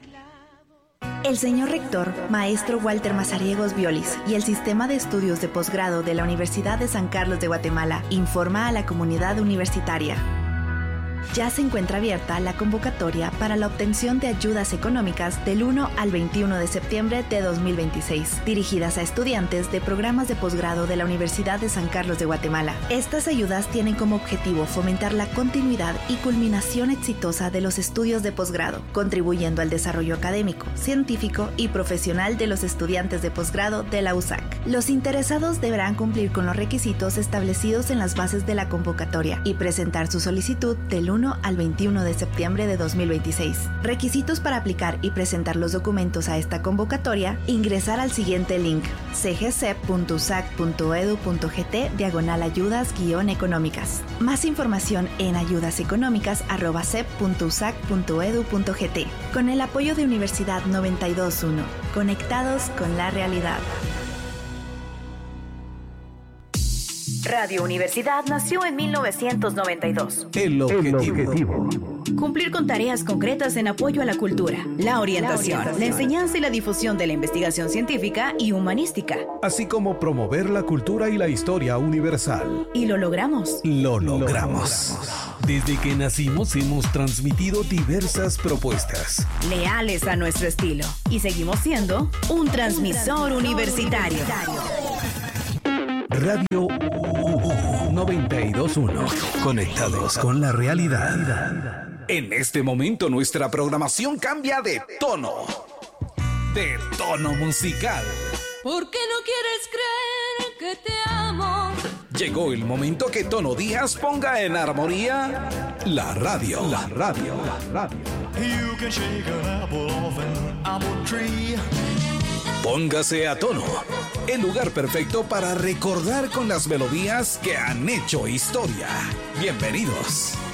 El señor rector, maestro Walter Mazariegos Violis, y el Sistema de Estudios de Posgrado de la Universidad de San Carlos de Guatemala informa a la comunidad universitaria. Ya se encuentra abierta la convocatoria para la obtención de ayudas económicas del 1 al 21 de septiembre de 2026, dirigidas a estudiantes de programas de posgrado de la Universidad de San Carlos de Guatemala. Estas ayudas tienen como objetivo fomentar la continuidad y culminación exitosa de los estudios de posgrado, contribuyendo al desarrollo académico, científico y profesional de los estudiantes de posgrado de la USAC. Los interesados deberán cumplir con los requisitos establecidos en las bases de la convocatoria y presentar su solicitud del 1 al 21 de septiembre de 2026. Requisitos para aplicar y presentar los documentos a esta convocatoria: ingresar al siguiente link: cgcep.usac.edu.gt/ayudas-económicas. Más información en ayudaseconómicas@cep.usac.edu.gt. Con el apoyo de Universidad 921, conectados con la realidad. Radio Universidad nació en 1992. El objetivo. Cumplir con tareas concretas en apoyo a la cultura, la orientación, la enseñanza y la difusión de la investigación científica y humanística. Así como promover la cultura y la historia universal. Y lo logramos. Lo logramos. Desde que nacimos hemos transmitido diversas propuestas. Leales a nuestro estilo. Y seguimos siendo un transmisor universitario. Radio 921. Conectados con la realidad. En este momento nuestra programación cambia de tono. De tono musical. ¿Por qué no quieres creer que te amo? Llegó el momento que Tono Díaz ponga en armonía la radio. La radio. La radio. You can shake an apple off an apple tree. Póngase a tono, el lugar perfecto para recordar con las melodías que han hecho historia. Bienvenidos.